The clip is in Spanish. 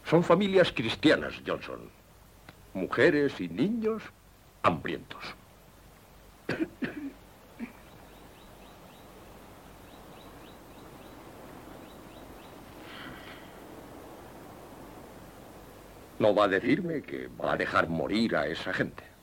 Son familias cristianas, Johnson. Mujeres y niños hambrientos. No va a decirme que va a dejar morir a esa gente.